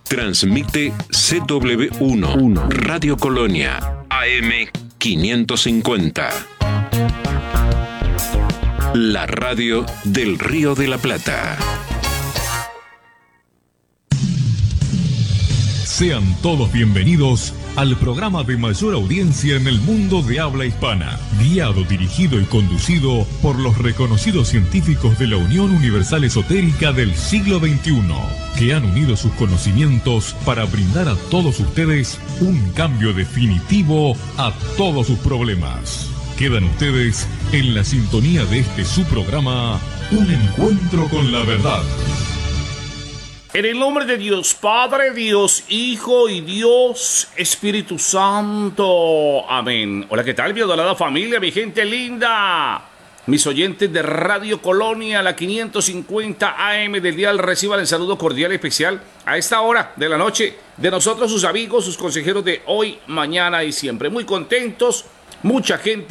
Transmite CW1 Radio Colonia AM 550. La radio del Río de la Plata. Sean todos bienvenidos al programa de mayor audiencia en el mundo de habla hispana, guiado, dirigido y conducido por los reconocidos científicos de la Unión Universal Esotérica del siglo XXI, que han unido sus conocimientos para brindar a todos ustedes un cambio definitivo a todos sus problemas. Quedan ustedes en la sintonía de este su programa, Un Encuentro con la Verdad. En el nombre de Dios Padre, Dios Hijo y Dios Espíritu Santo. Amén. Hola, ¿qué tal, mi adorada familia, mi gente linda? Mis oyentes de Radio Colonia, la 550 AM del dial, reciban el saludo cordial y especial a esta hora de la noche de nosotros, sus amigos, sus consejeros de hoy, mañana y siempre. Muy contentos, mucha gente